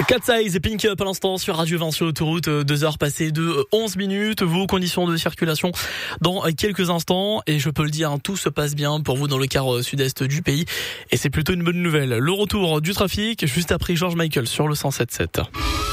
Cat Size et Pink Up à l'instant sur Radio 20 sur l'autoroute, 2 heures passées de 11 minutes. Vos conditions de circulation dans quelques instants. Et je peux le dire, tout se passe bien pour vous dans le quart sud-est du pays. Et c'est plutôt une bonne nouvelle. Le retour du trafic juste après George Michael sur le 107.7.